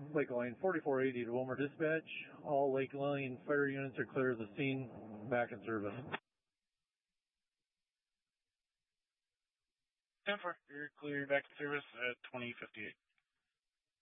Lake Line 4480 to Wilmer Dispatch. All Lake Line fire units are clear of the scene, back in service. 10-4, you're clear back in service at 2058.